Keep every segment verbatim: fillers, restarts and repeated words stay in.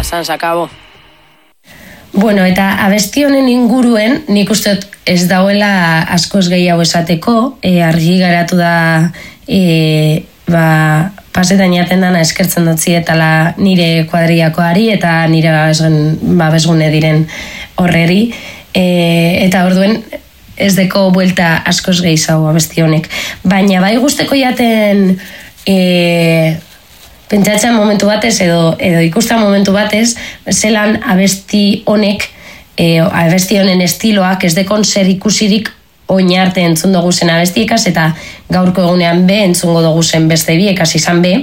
san, sakabo. Bueno, eta abesti honen inguruen, nik uste ez dauela askoz gehiago esateko, e, argi garatu da, e, ba, pasetan jaten dana eskertzen dutzi etala nire kuadriakoari eta nire babesgune diren horreri, e, eta orduen ez deko buelta askoz gehiago abesti honek. Baina bai guzteko jaten e, pentsatzen momentu batez edo, edo ikusten momentu batez, zelan abesti honek, e, abesti honen estiloak ez dekon zer ikusirik oin arte entzun dugu zen abestiekaz, eta gaurko egunean be entzungo dugu zen beste biekaz izan be,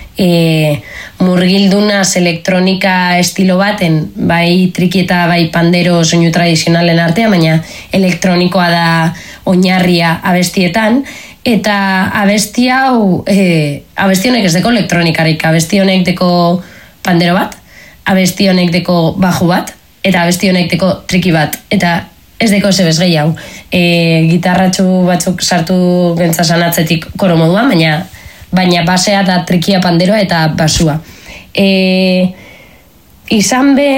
e, murgildunaz elektronika estilo baten, bai triki eta bai pandero soinu tradizionalen artean, baina elektronikoa da oinarria abestietan, eta abesti hau, e, abesti honek ez deko elektronikarik, abesti honek deko pandero bat, abesti honek deko baju bat, eta abesti honek deko triki bat, eta ez deko zebez gehi hau. E, gitarratxu batzuk sartu gentzazan atzetik koro moduan, baina, baina basea da trikia panderoa eta basua. E, izan be,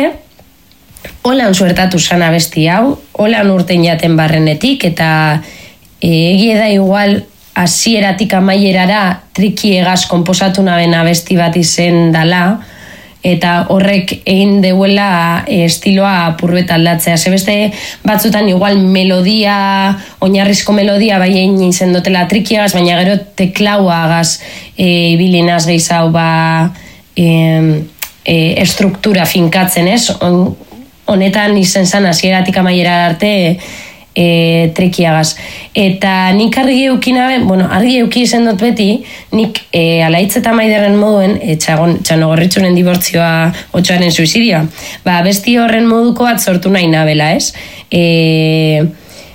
holan suertatu zan abesti hau, holan urten jaten barrenetik, eta e, egie da igual hasieratik amaierara triki egaz komposatu naben abesti bat izen dala, eta horrek egin deuela estiloa apurbet aldatzea. Zebeste batzutan igual melodia, oinarrizko melodia bai egin izen dutela triki egaz, baina gero teklaua agaz e, bilinaz gehizau ba e, e, estruktura finkatzen, ez? On, honetan izen zan hasieratik amaiera arte E, trekiagaz. Eta nik argi eukina, bueno, argi euki izan dut beti, nik e, alaitz eta maiderren moduen, e, txagon, txanogorritxunen dibortzioa otxoaren suizidioa, ba, besti horren moduko bat sortu nahi nabela, ez? E,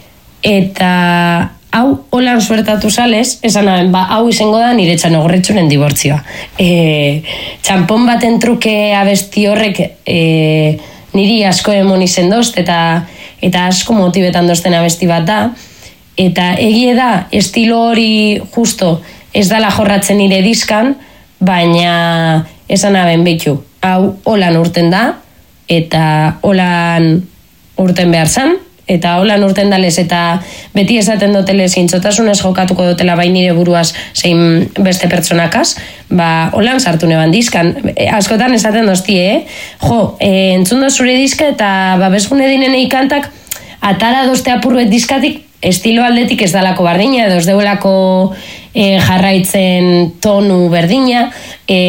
eta hau holan suertatu salez, esan naben, ba, hau izango da nire txanogorritxunen dibortzioa. E, txampon baten truke abesti horrek e, niri asko emon izen dozt, eta eta asko motibetan dozten abesti bat da, eta egie da, estilo hori justo ez dala jorratzen nire diskan, baina esan aben behitu, hau holan urten da, eta holan urten behar zan, eta holan urten dalez, eta beti esaten dutele zintzotasunez jokatuko dutela bai nire buruaz zein beste pertsonakaz, ba, holan sartu neban diskan. E, askotan esaten dozti, eh? Jo, e, entzun da zure diska eta babesgune dinenei kantak atara dozte apurruet diskatik estilo aldetik ez dalako berdina, edo ez deuelako e, jarraitzen tonu berdina, e,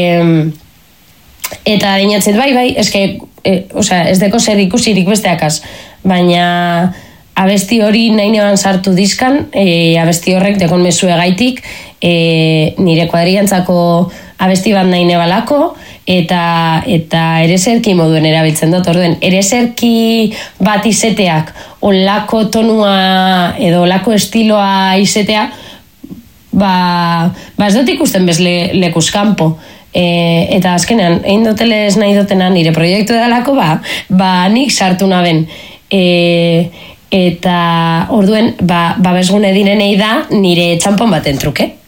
eta dinatzet bai, bai, eske, e, osea, ez deko zer ikusirik besteakaz, baina abesti hori nahi neban sartu diskan, e, abesti horrek dekon mesue gaitik, e, nire kuadriantzako abesti bat nahi nebalako, eta, eta ereserki moduen erabiltzen dut, orduen, ereserki bat izeteak, olako tonua edo olako estiloa izetea, ba, ba ez dut ikusten bez le, lekuzkampo. E, eta azkenean, egin dutelez nahi dutena nire proiektu edalako, ba, ba nik sartu naben. E, eta orduen, ba, babesgune direnei da nire txampon baten truke.